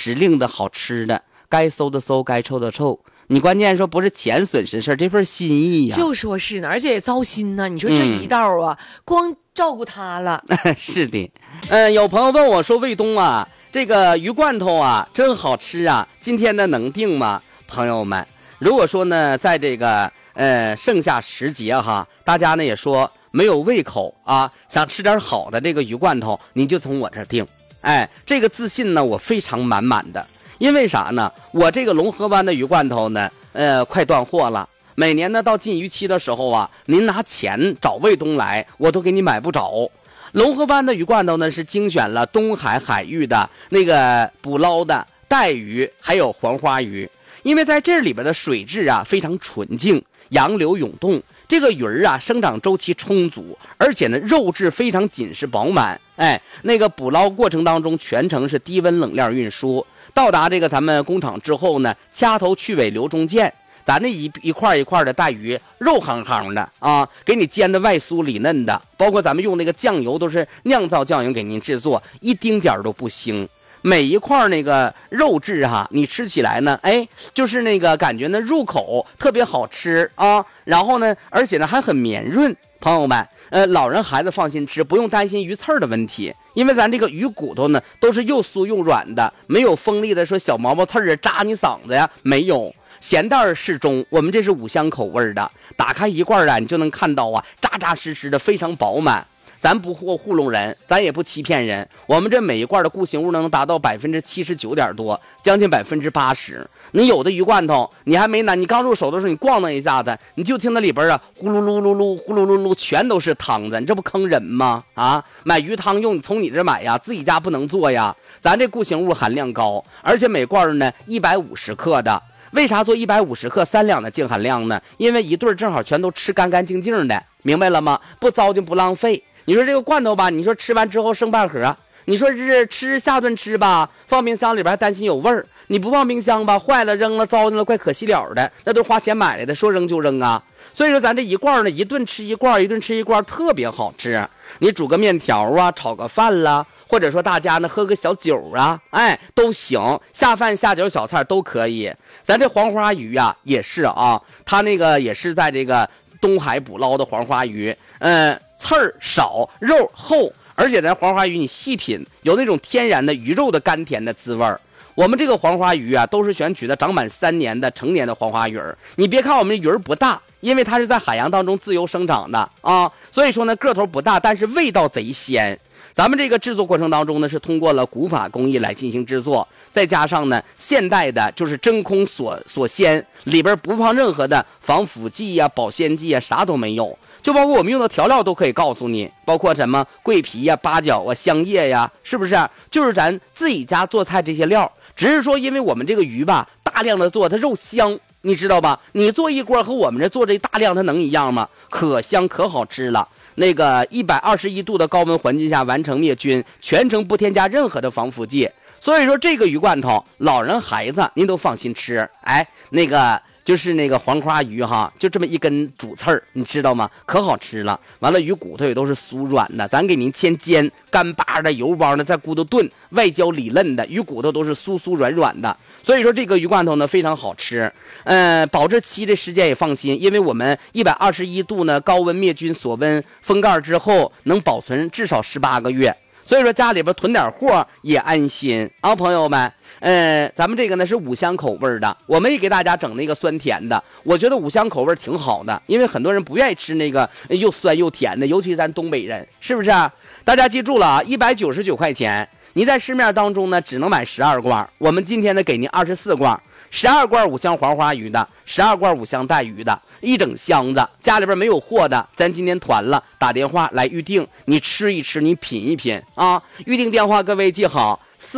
时令的好吃的，该馊的馊，该臭的臭。你关键说不是钱损失事，这份心意呀， 就说是呢，而且也糟心呢。你说这一道啊，光照顾他了。 是的，有朋友问我说，卫东啊，这个鱼罐头啊，真好吃啊，今天呢能定吗？朋友们，如果说呢，在这个盛夏时节哈，大家呢也说没有胃口啊，想吃点好的这个鱼罐头，你就从我这儿订。哎，这个自信呢，我非常满满的。因为啥呢？我这个龙河湾的鱼罐头呢，快断货了。每年呢到禁渔期的时候啊，您拿钱找卫东来，我都给你买不着。龙河湾的鱼罐头呢是精选了东海海域的那个捕捞的带鱼，还有黄花鱼。因为在这里边的水质啊非常纯净，洋流涌动，这个鱼儿啊生长周期充足，而且呢肉质非常紧实饱满。哎，那个捕捞过程当中全程是低温冷链运输。到达这个咱们工厂之后呢，掐头去尾留中间，咱那一块一块的带鱼肉夯夯的啊，给你煎的外酥里嫩的，包括咱们用那个酱油都是酿造酱油给您制作，一丁点都不腥。每一块那个肉质哈，你吃起来呢，哎，就是那个感觉呢入口特别好吃啊，然后呢，而且呢还很绵润。朋友们，老人孩子放心吃，不用担心鱼刺的问题，因为咱这个鱼骨头呢都是又酥又软的，没有锋利的说小毛毛刺啊扎你嗓子呀，没有，咸淡适中。我们这是5香口味的，打开一罐啊，你就能看到啊，扎扎实实的，非常饱满。咱不糊弄人，咱也不欺骗人，我们这每一罐的固形物能达到79%多，将近80%。你有的鱼罐头，你还没拿，你刚入手的时候，你逛荡一下子，你就听那里边啊，呼噜噜噜噜，呼噜噜噜，全都是汤子，你这不坑人吗？啊，买鱼汤用，从你这买呀，自己家不能做呀。咱这固形物含量高，而且每罐呢150克的。为啥做150克3两的净含量呢？因为一对正好全都吃干干净净的，明白了吗？不糟践不浪费。你说这个罐头吧，你说吃完之后剩半盒，你说是吃下顿吃吧，放冰箱里边还担心有味儿，你不放冰箱吧，坏了扔了糟践了，怪可惜了的，那都花钱买来的，说扔就扔啊。所以说咱这一罐呢，一顿吃一罐，一顿吃一罐，特别好吃。你煮个面条啊，炒个饭啦，或者说大家呢喝个小酒啊，哎都行，下饭下酒小菜都可以。咱这黄花鱼啊也是啊，它那个也是在这个东海捕捞的黄花鱼，刺儿少，肉厚，而且咱黄花鱼你细品，有那种天然的鱼肉的甘甜的滋味儿。我们这个黄花鱼啊，都是选取的长满3年的成年的黄花鱼儿。你别看我们这鱼儿不大，因为它是在海洋当中自由生长的啊，所以说呢个头不大，但是味道贼鲜。咱们这个制作过程当中呢，是通过了古法工艺来进行制作，再加上呢现代的就是真空锁鲜，里边不放任何的防腐剂呀、保鲜剂呀，啥都没有。就包括我们用的调料都可以告诉你，包括什么桂皮呀、八角啊、香叶呀，是不是？就是咱自己家做菜这些料，只是说因为我们这个鱼吧，大量的做它肉香，你知道吧？你做一锅和我们这做这大量它能一样吗？可香可好吃了。那个121度的高温环境下完成灭菌，全程不添加任何的防腐剂。所以说这个鱼罐头，老人孩子您都放心吃。哎，那个就是那个黄花鱼哈，就这么一根主刺儿，你知道吗？可好吃了。完了鱼骨头也都是酥软的，咱给您先煎，干巴的油包的，在骨头炖，外焦里嫩的，鱼骨头都是酥酥软软的。所以说这个鱼罐头呢非常好吃。保质期的时间也放心，因为我们121度呢高温灭菌锁温封盖之后，能保存至少18个月。所以说家里边囤点货也安心啊，朋友们。咱们这个呢是5香口味的，我们也给大家整那个酸甜的。我觉得5香口味挺好的，因为很多人不愿意吃那个又酸又甜的，尤其咱东北人，是不是啊？大家记住了啊，199块钱，你在市面当中呢只能买12罐，我们今天呢给您24罐，12罐5香黄花鱼的，12罐5香带鱼的，一整箱子。家里边没有货的，咱今天团了，打电话来预定，你吃一吃，你品一品啊。预定电话各位记好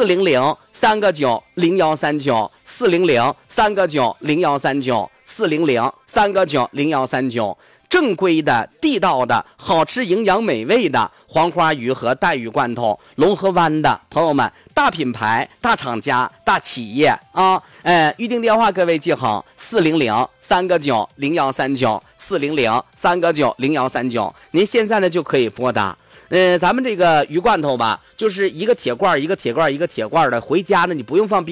，400-3个9-0139，400-3个9-0139，400-3个9-0139，正规的地道的好吃营养美味的黄花鱼和带鱼罐头，龙河湾的朋友们，大品牌大厂家大企业啊。预定电话各位记好，400-3个9-0139，400-3个9-0139，您现在呢就可以拨打。咱们这个鱼罐头吧，就是一个铁罐一个铁罐一个铁罐的，回家呢你不用放冰